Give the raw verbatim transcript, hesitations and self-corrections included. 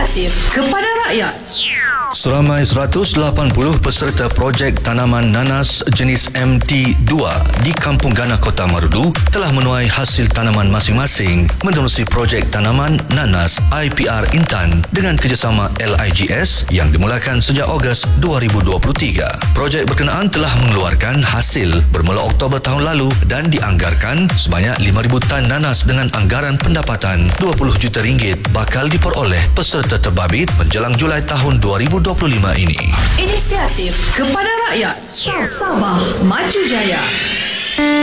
Inisiatif kepada rakyat. Seramai seratus lapan puluh peserta projek tanaman nanas jenis M T dua di Kampung Ganah Kota Marudu telah menuai hasil tanaman masing-masing menerusi projek tanaman nanas I P R Intan dengan kerjasama L I G S yang dimulakan sejak Ogos dua ribu dua puluh tiga. Projek berkenaan telah mengeluarkan hasil bermula Oktober tahun lalu dan dianggarkan sebanyak lima ribu tan nanas dengan anggaran pendapatan dua puluh juta ringgit bakal diperoleh peserta terbabit menjelang Julai tahun dua ribu dua puluh lima ini. Inisiatif kepada rakyat. Sabah Maju Jaya.